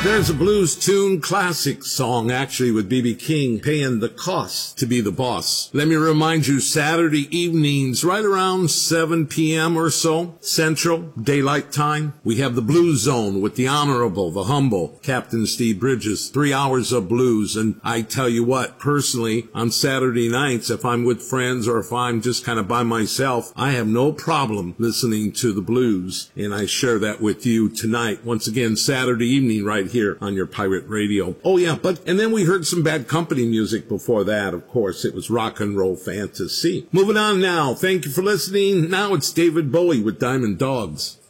There's a blues tune classic song, actually, with B.B. King, Paying the Cost to Be the Boss. Let me remind you, Saturday evenings, right around 7 p.m. or so, Central Daylight Time, we have the Blues Zone with the Honorable, the Humble, Captain Steve Bridges, 3 hours of blues. And I tell you what, personally, on Saturday nights, if I'm with friends or if I'm just kind of by myself, I have no problem listening to the blues. And I share that with you tonight. Once again, Saturday evening right here on your pirate radio. Oh yeah, and then we heard some Bad Company music before that, of course. It was Rock and Roll Fantasy. Moving on now. Thank you for listening. Now it's David Bowie with Diamond Dogs.